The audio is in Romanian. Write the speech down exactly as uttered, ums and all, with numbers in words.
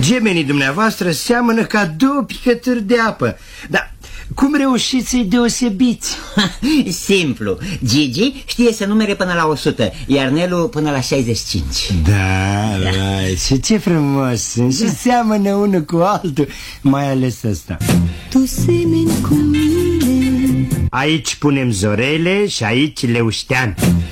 Gemenii dumneavoastră seamănă ca două picături de apă. Dar cum reușiți să-i deosebiți? Simplu. Gigi știe să numere până la o sută, iar Nelu până la șaizeci și cinci. Da, da, și ce frumos sunt. Și seamănă unul cu altul, mai ales ăsta. Tu semeni cu mine. Aici punem Zorele și aici Leuștean.